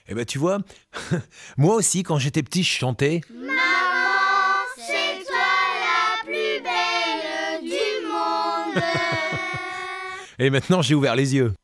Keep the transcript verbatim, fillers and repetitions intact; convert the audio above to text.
Eh ben tu vois, moi aussi quand j'étais petit je chantais. Maman, c'est toi la plus belle du monde. Et maintenant j'ai ouvert les yeux.